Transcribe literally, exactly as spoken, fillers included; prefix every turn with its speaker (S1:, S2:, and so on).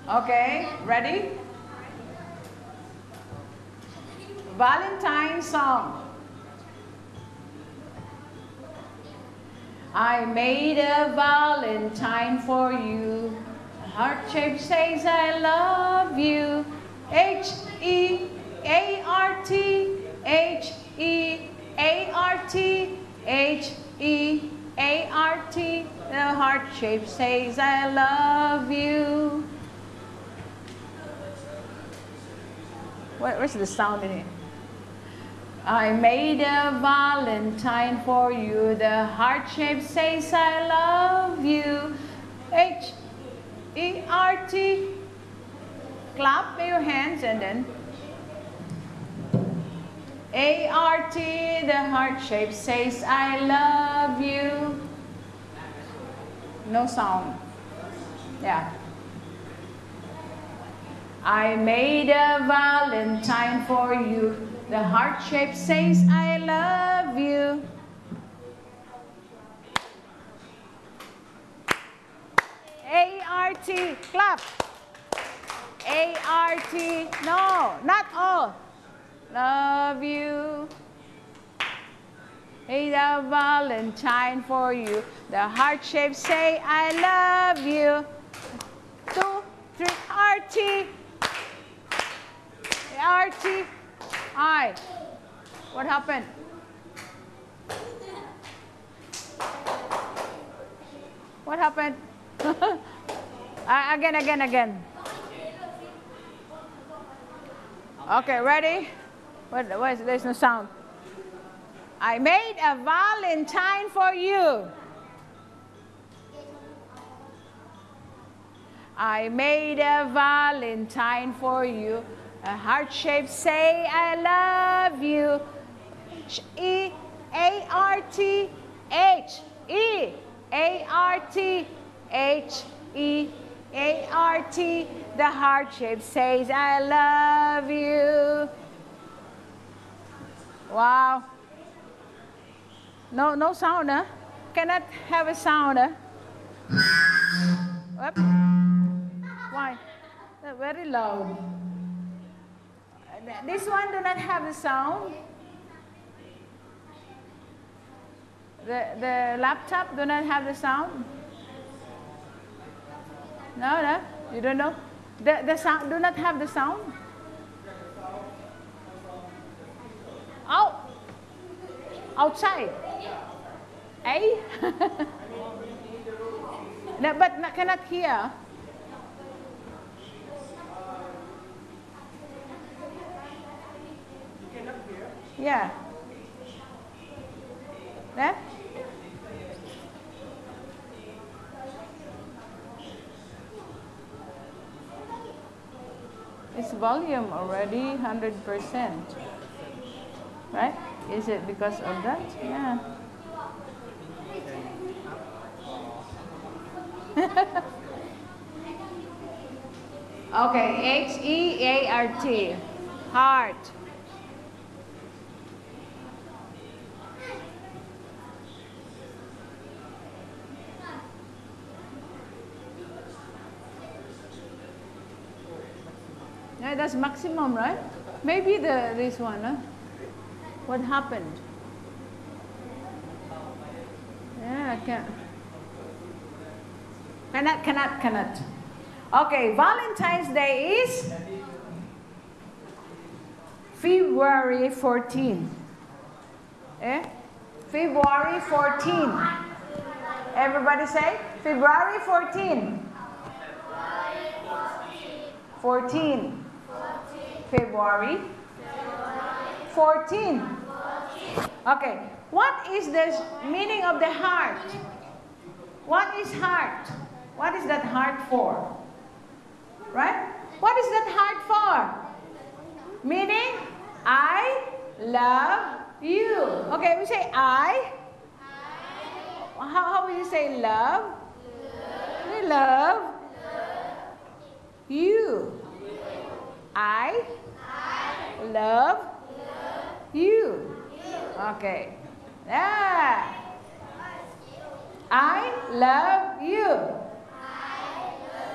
S1: Okay, ready? Valentine song. I made a valentine for you. A heart shape says I love you. H E A R T, H E A R T, H E A R T. The heart shape says I love you. Where, where's the sound in it? I made a valentine for you. The heart shape says I love you. H E R T. Clap your hands and then A R T. The heart shape says I love you. No sound. Yeah. I made a valentine for you. The heart shape says I love you. A R T, clap. A R T, no, not all. Love you. Made a valentine for you. The heart shape say I love you. Two, three, R T. R T. I. What happened? What happened? uh, again, again, again. Okay, ready? What, what is, there's no sound. I made a valentine for you. I made a valentine for you. A heart shape say I love you. H E A R T, H E A R T, H E A R T. The heart shape says I love you. Wow. No, no sound, huh? Cannot have a sound, huh? Oops. Why? They're very loud. This one do not have the sound. The, the laptop do not have the sound. No, no, you don't know. The, the sound do not have the sound. Out. Outside. Eh? No, but I cannot hear. Yeah. There? It's volume already one hundred percent. Right? Is it because of that? Yeah. Okay, H E A R T. Heart. Yeah, that's maximum, right? Maybe the this one, huh? What happened? Yeah, can cannot, cannot, cannot. Okay, Valentine's Day is February fourteenth. Eh? February fourteenth. Everybody say February fourteenth. fourteen. February fourteen. Okay, what is the meaning of the heart? What is heart? What is that heart for? Right? What is that heart for? Meaning, I love you. Okay, we say I. How, how will you say love? We love you. I love you. Okay. Yeah. I love you.